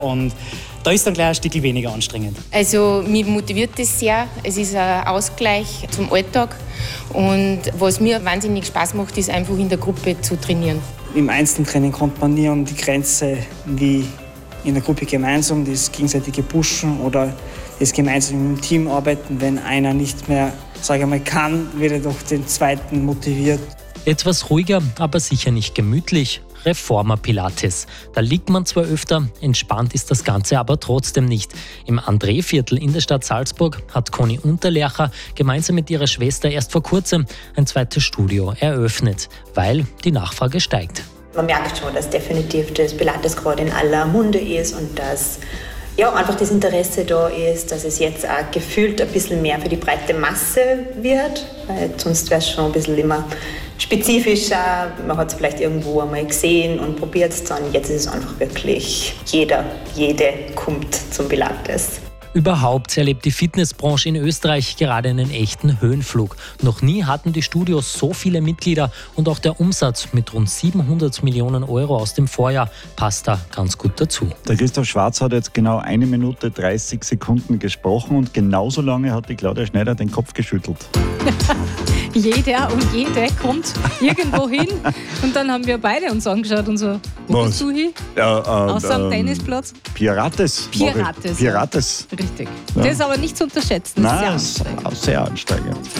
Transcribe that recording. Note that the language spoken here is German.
Und da ist dann gleich ein Stück weniger anstrengend. Also mich motiviert das sehr. Es ist ein Ausgleich zum Alltag. Und was mir wahnsinnig Spaß macht, ist einfach in der Gruppe zu trainieren. Im Einzeltraining kommt man nie an die Grenze wie in der Gruppe gemeinsam, das gegenseitige Pushen oder das gemeinsam im Team arbeiten. Wenn einer nicht mehr, sage ich mal, kann, wird er doch den Zweiten motiviert. Etwas ruhiger, aber sicher nicht gemütlich. Reformer Pilates. Da liegt man zwar öfter, entspannt ist das Ganze aber trotzdem nicht. Im André-Viertel in der Stadt Salzburg hat Conny Unterlercher gemeinsam mit ihrer Schwester erst vor kurzem ein zweites Studio eröffnet, weil die Nachfrage steigt. Man merkt schon, dass definitiv das Pilates gerade in aller Munde ist und dass einfach das Interesse da ist, dass es jetzt auch gefühlt ein bisschen mehr für die breite Masse wird, weil sonst wäre es schon ein bisschen immer spezifischer. Man hat es vielleicht irgendwo einmal gesehen und probiert es dann. Jetzt ist es einfach wirklich jede kommt zum Pilates. Überhaupt erlebt die Fitnessbranche in Österreich gerade einen echten Höhenflug. Noch nie hatten die Studios so viele Mitglieder und auch der Umsatz mit rund 700 Millionen Euro aus dem Vorjahr passt da ganz gut dazu. Der Christoph Schwarz hat jetzt genau 1 Minute 30 Sekunden gesprochen und genauso lange hat die Claudia Schneider den Kopf geschüttelt. Jeder und jede kommt irgendwo hin und dann haben wir beide uns angeschaut und so, wo bist du hin? Außer am Tennisplatz? Pirates. Pirates. Pirates. Richtig. Ja. Das ist aber nicht zu unterschätzen. Nein, das ist sehr anstrengend.